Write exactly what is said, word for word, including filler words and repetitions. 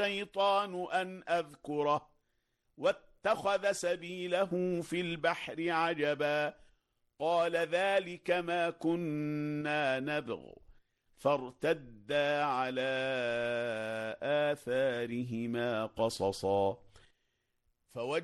الشيطان أن أذكره واتخذ سبيله في البحر عجبا قال ذلك ما كنا نبغ فارتدا على آثارهما قصصا فوجد